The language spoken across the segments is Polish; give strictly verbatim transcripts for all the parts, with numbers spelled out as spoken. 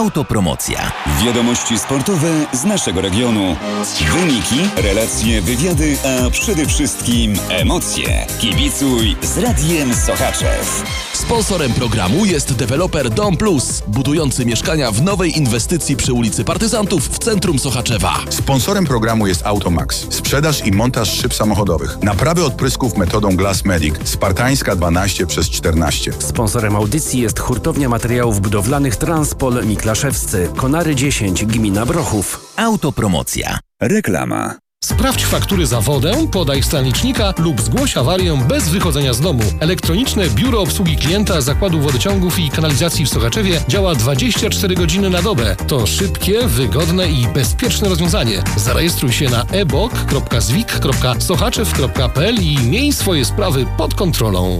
Autopromocja. Wiadomości sportowe z naszego regionu. Wyniki, relacje, wywiady, a przede wszystkim emocje. Kibicuj z Radiem Sochaczew. Sponsorem programu jest deweloper Dom Plus, budujący mieszkania w nowej inwestycji przy ulicy Partyzantów w centrum Sochaczewa. Sponsorem programu jest Automax. Sprzedaż i montaż szyb samochodowych. Naprawy odprysków metodą Glass Medic. Spartańska dwanaście przez czternaście. Sponsorem audycji jest hurtownia materiałów budowlanych Transpol Miklaszewscy. Konary dziesięć, gmina Brochów. Autopromocja. Reklama. Sprawdź faktury za wodę, podaj stanicznika lub zgłoś awarię bez wychodzenia z domu. Elektroniczne Biuro Obsługi Klienta Zakładu Wodociągów i Kanalizacji w Sochaczewie działa dwadzieścia cztery godziny na dobę. To szybkie, wygodne i bezpieczne rozwiązanie. Zarejestruj się na e b o k kropka z w i k kropka sochaczew kropka p l i miej swoje sprawy pod kontrolą.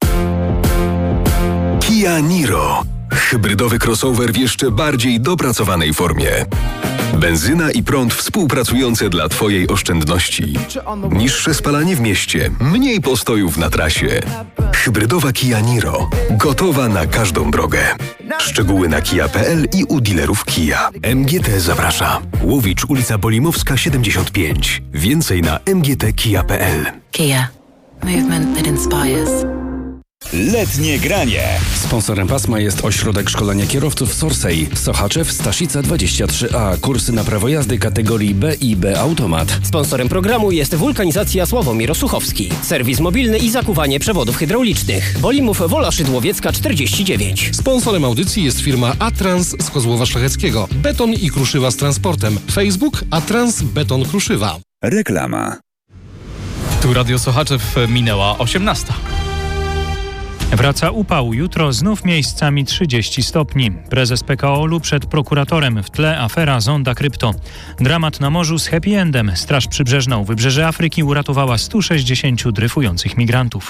Kia Niro. Hybrydowy crossover w jeszcze bardziej dopracowanej formie. Benzyna i prąd współpracujące dla Twojej oszczędności. Niższe spalanie w mieście, mniej postojów na trasie. Hybrydowa Kia Niro. Gotowa na każdą drogę. Szczegóły na kia kropka p l i u dealerów Kia. M G T zaprasza. Łowicz, ulica Bolimowska siedemdziesiąt pięć. Więcej na m g t kia kropka p l. Kia. Movement that inspires. Letnie granie. Sponsorem pasma jest Ośrodek Szkolenia Kierowców Sorsej. Sochaczew, Staszica dwadzieścia trzy a. Kursy na prawo jazdy kategorii B i B Automat. Sponsorem programu jest Wulkanizacja Sławomir Osuchowski. Serwis mobilny i zakuwanie przewodów hydraulicznych. Wolimów Wola Szydłowiecka czterdzieści dziewięć. Sponsorem audycji jest firma Atrans z Kozłowa Szlacheckiego. Beton i kruszywa z transportem. Facebook Atrans Beton Kruszywa. Reklama. Tu Radio Sochaczew, minęła osiemnasta. Wraca upał. Jutro znów miejscami trzydzieści stopni. Prezes P K O L u przed prokuratorem. W tle afera Zonda Krypto. Dramat na morzu z happy endem. Straż Przybrzeżna u wybrzeży Afryki uratowała stu sześćdziesięciu dryfujących migrantów.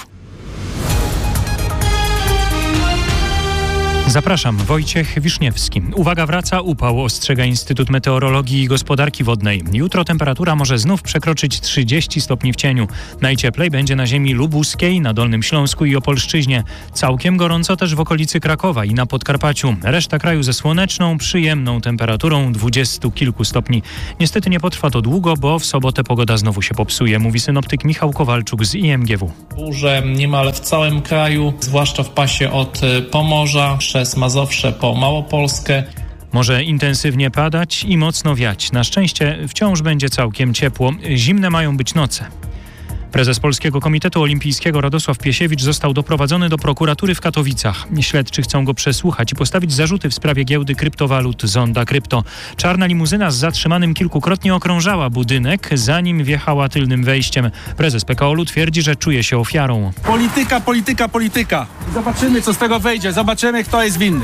Zapraszam, Wojciech Wiszniewski. Uwaga, wraca upał, ostrzega Instytut Meteorologii i Gospodarki Wodnej. Jutro temperatura może znów przekroczyć trzydzieści stopni w cieniu. Najcieplej będzie na ziemi lubuskiej, na Dolnym Śląsku i Opolszczyźnie. Całkiem gorąco też w okolicy Krakowa i na Podkarpaciu. Reszta kraju ze słoneczną, przyjemną temperaturą dwudziestu kilku stopni. Niestety nie potrwa to długo, bo w sobotę pogoda znowu się popsuje, mówi synoptyk Michał Kowalczuk z I M G W. Burze niemal w całym kraju, zwłaszcza w pasie od Pomorza, przez Mazowsze po Małopolskę. Może intensywnie padać i mocno wiać. Na szczęście wciąż będzie całkiem ciepło. Zimne mają być noce. Prezes Polskiego Komitetu Olimpijskiego Radosław Piesiewicz został doprowadzony do prokuratury w Katowicach. Śledczy chcą go przesłuchać i postawić zarzuty w sprawie giełdy kryptowalut Zonda Krypto. Czarna limuzyna z zatrzymanym kilkukrotnie okrążała budynek, zanim wjechała tylnym wejściem. Prezes P K O L u twierdzi, że czuje się ofiarą. Polityka, polityka, polityka. Zobaczymy, co z tego wyjdzie. Zobaczymy, kto jest winny.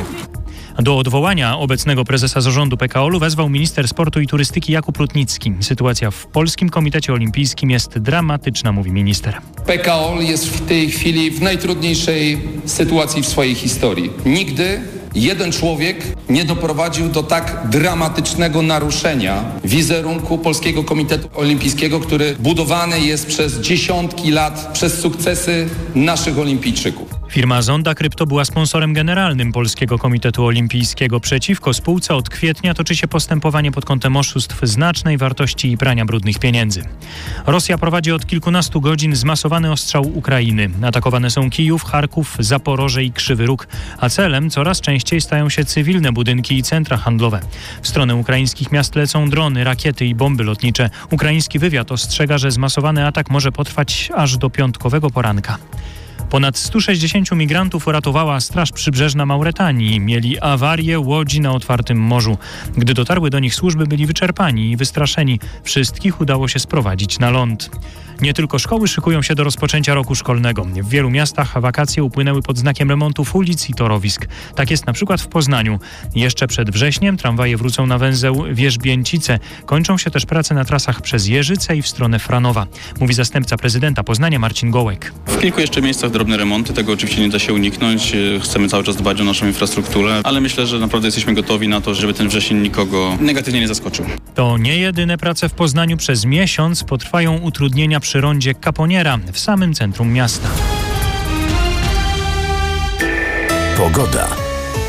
Do odwołania obecnego prezesa zarządu P K O L u wezwał minister sportu i turystyki Jakub Rutnicki. Sytuacja w Polskim Komitecie Olimpijskim jest dramatyczna, mówi minister. P K O L jest w tej chwili w najtrudniejszej sytuacji w swojej historii. Nigdy jeden człowiek nie doprowadził do tak dramatycznego naruszenia wizerunku Polskiego Komitetu Olimpijskiego, który budowany jest przez dziesiątki lat przez sukcesy naszych olimpijczyków. Firma Zonda Krypto była sponsorem generalnym Polskiego Komitetu Olimpijskiego. Przeciwko spółce od kwietnia toczy się postępowanie pod kątem oszustw znacznej wartości i prania brudnych pieniędzy. Rosja prowadzi od kilkunastu godzin zmasowany ostrzał Ukrainy. Atakowane są Kijów, Charków, Zaporoże i Krzywy Róg, a celem coraz częściej stają się cywilne budynki i centra handlowe. W stronę ukraińskich miast lecą drony, rakiety i bomby lotnicze. Ukraiński wywiad ostrzega, że zmasowany atak może potrwać aż do piątkowego poranka. Ponad stu sześćdziesięciu migrantów uratowała Straż Przybrzeżna Mauretanii. Mieli awarię łodzi na otwartym morzu. Gdy dotarły do nich służby, byli wyczerpani i wystraszeni. Wszystkich udało się sprowadzić na ląd. Nie tylko szkoły szykują się do rozpoczęcia roku szkolnego. W wielu miastach wakacje upłynęły pod znakiem remontów ulic i torowisk. Tak jest na przykład w Poznaniu. Jeszcze przed wrześniem tramwaje wrócą na węzeł Wierzbięcice. Kończą się też prace na trasach przez Jeżyce i w stronę Franowa, mówi zastępca prezydenta Poznania Marcin Gołek. W kilku jeszcze miejscach drobne remonty, tego oczywiście nie da się uniknąć. Chcemy cały czas dbać o naszą infrastrukturę, ale myślę, że naprawdę jesteśmy gotowi na to, żeby ten wrzesień nikogo negatywnie nie zaskoczył. To nie jedyne prace w Poznaniu. Przez miesiąc potrwają utrudnienia przy rondzie Caponiera w samym centrum miasta. Pogoda.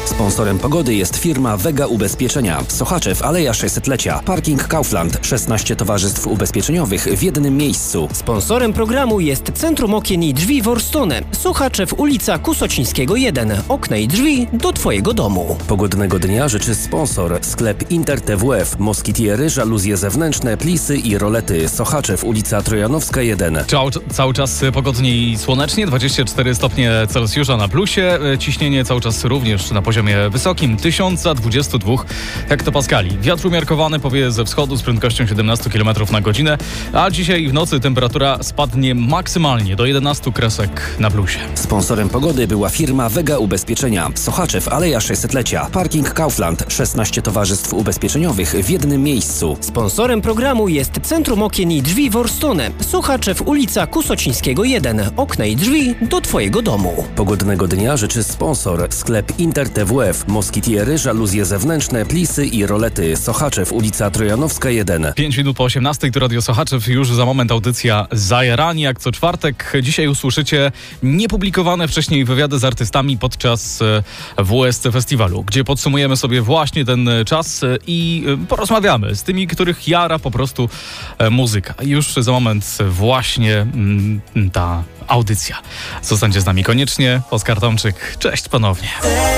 Sponsorem pogody jest firma Vega Ubezpieczenia. Sochaczew, Aleja sześćsetlecia. Parking Kaufland. szesnaście towarzystw ubezpieczeniowych w jednym miejscu. Sponsorem programu jest Centrum Okien i Drzwi Worstone. Sochaczew, ulica Kusocińskiego jeden. Okna i drzwi do Twojego domu. Pogodnego dnia życzy sponsor. Sklep Inter T W F. Moskitiery, żaluzje zewnętrzne, plisy i rolety. Sochaczew, ulica Trojanowska jeden. Cały, cały czas pogodnie i słonecznie. dwadzieścia cztery stopnie Celsjusza na plusie. Ciśnienie cały czas również na poziomie wysokim. tysiąc dwadzieścia dwa hektopaskali. Wiatr umiarkowany powieje ze wschodu z prędkością siedemnaście kilometrów na godzinę. A dzisiaj w nocy temperatura spadnie maksymalnie do jedenastu kresek na plusie. Sponsorem pogody była firma Vega Ubezpieczenia. Sochaczew, Aleja sześćsetlecia. Parking Kaufland. szesnaście towarzystw ubezpieczeniowych w jednym miejscu. Sponsorem programu jest Centrum Okien i Drzwi Worstone. Sochaczew, ulica Kusocińskiego jeden. Okna i drzwi do Twojego domu. Pogodnego dnia życzy sponsor. Sklep Inter T W F. Moskitiery, żaluzje zewnętrzne, plisy i rolety. Sochaczew, ulica Trojanowska jeden. pięć minut po osiemnastej to Radio Sochaczew. Już za moment audycja Zajarani, jak co czwartek. Dzisiaj usłyszycie niepublikowane wcześniej wywiady z artystami podczas W S C Festiwalu, gdzie podsumujemy sobie właśnie ten czas i porozmawiamy z tymi, których jara po prostu muzyka. Już za moment właśnie ta audycja. Zostańcie z nami koniecznie. Oskar Tomczyk, cześć ponownie.